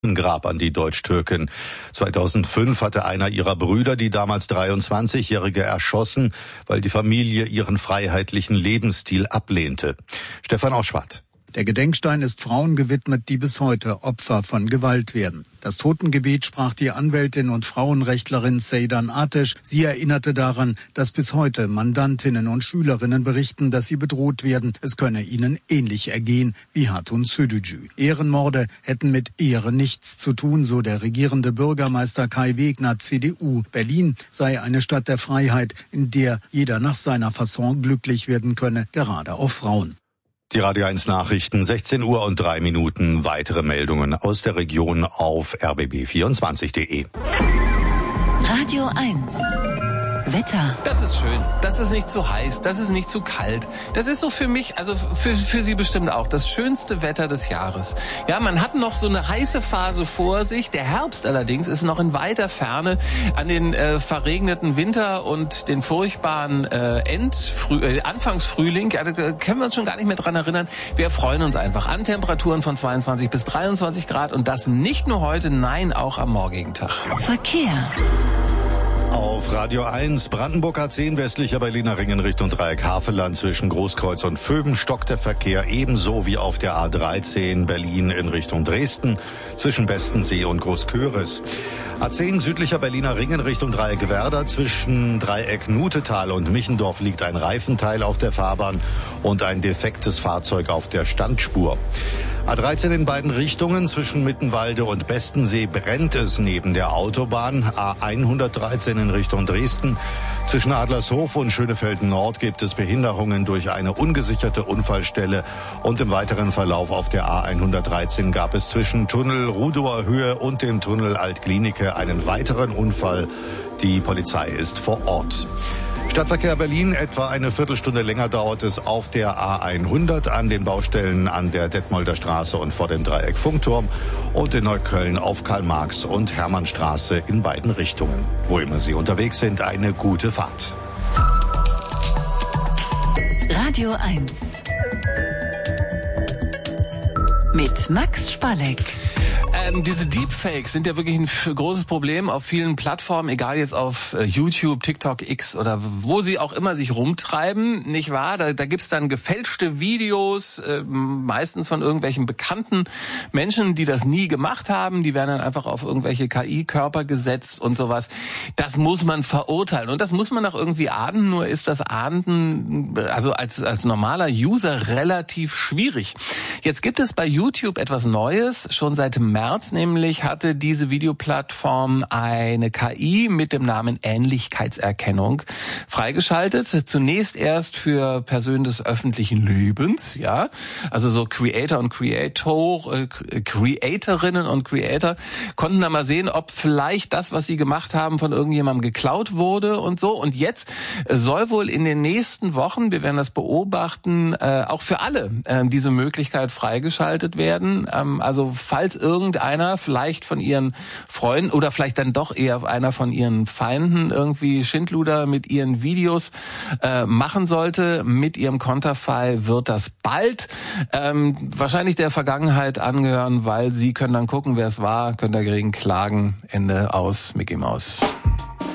Grab an die Deutsch-Türkin. 2005 hatte einer ihrer Brüder die damals 23-Jährige erschossen, weil die Familie ihren freiheitlichen Lebensstil ablehnte. Stefan Oschwart. Der Gedenkstein ist Frauen gewidmet, die bis heute Opfer von Gewalt werden. Das Totengebet sprach die Anwältin und Frauenrechtlerin Seydan Ateş. Sie erinnerte daran, dass bis heute Mandantinnen und Schülerinnen berichten, dass sie bedroht werden. Es könne ihnen ähnlich ergehen wie Hatun Sürücü. Ehrenmorde hätten mit Ehre nichts zu tun, so der regierende Bürgermeister Kai Wegner, CDU. Berlin sei eine Stadt der Freiheit, in der jeder nach seiner Fasson glücklich werden könne, gerade auch Frauen. Die Radio 1 Nachrichten, 16:03. Weitere Meldungen aus der Region auf rbb24.de. Radio 1. Wetter. Das ist schön. Das ist nicht zu heiß. Das ist nicht zu kalt. Das ist so für mich, also für Sie bestimmt auch, das schönste Wetter des Jahres. Ja, man hat noch so eine heiße Phase vor sich. Der Herbst allerdings ist noch in weiter Ferne. An den verregneten Winter und den furchtbaren Anfangsfrühling, ja, da können wir uns schon gar nicht mehr dran erinnern. Wir freuen uns einfach an Temperaturen von 22 bis 23 Grad und das nicht nur heute, nein, auch am morgigen Tag. Verkehr. Auf Radio 1, Brandenburg A10, westlicher Berliner Ring in Richtung Dreieck Havelland zwischen Großkreuz und Vöben stockt der Verkehr ebenso wie auf der A13 Berlin in Richtung Dresden zwischen Bestensee und Großköris. A10 südlicher Berliner Ring in Richtung Dreieck Werder zwischen Dreieck Nutetal und Michendorf liegt ein Reifenteil auf der Fahrbahn und ein defektes Fahrzeug auf der Standspur. A13 in beiden Richtungen zwischen Mittenwalde und Bestensee brennt es neben der Autobahn. A113 in Richtung Dresden. Zwischen Adlershof und Schönefeld Nord gibt es Behinderungen durch eine ungesicherte Unfallstelle. Und im weiteren Verlauf auf der A113 gab es zwischen Tunnel Rudower Höhe und dem Tunnel Altklinike einen weiteren Unfall. Die Polizei ist vor Ort. Stadtverkehr Berlin, etwa eine Viertelstunde länger dauert es auf der A100 an den Baustellen an der Detmolder Straße und vor dem Dreieck Funkturm und in Neukölln auf Karl-Marx- und Hermannstraße in beiden Richtungen. Wo immer Sie unterwegs sind, eine gute Fahrt. Radio 1 mit Max Spalleck. Diese Deepfakes sind ja wirklich ein großes Problem auf vielen Plattformen, egal jetzt auf YouTube, TikTok, X oder wo sie auch immer sich rumtreiben, nicht wahr? Da gibt's dann gefälschte Videos, meistens von irgendwelchen bekannten Menschen, die das nie gemacht haben. Die werden dann einfach auf irgendwelche KI-Körper gesetzt und sowas. Das muss man verurteilen und das muss man auch irgendwie ahnden. Nur ist das Ahnden, also als normaler User relativ schwierig. Jetzt gibt es bei YouTube etwas Neues, schon seit März nämlich hatte diese Videoplattform eine KI mit dem Namen Ähnlichkeitserkennung freigeschaltet. Zunächst erst für Personen des öffentlichen Lebens, ja, also so Creator und Creatorinnen und Creator konnten da mal sehen, ob vielleicht das, was sie gemacht haben, von irgendjemandem geklaut wurde und so. Und jetzt soll wohl in den nächsten Wochen, wir werden das beobachten, auch für alle diese Möglichkeit freigeschaltet werden. Also falls irgendeiner vielleicht von ihren Freunden oder vielleicht dann doch eher einer von ihren Feinden irgendwie Schindluder mit ihren Videos machen sollte, mit ihrem Konterfei, wird das bald wahrscheinlich der Vergangenheit angehören, weil sie können dann gucken, wer es war, können dagegen klagen. Ende aus, Mickey Maus.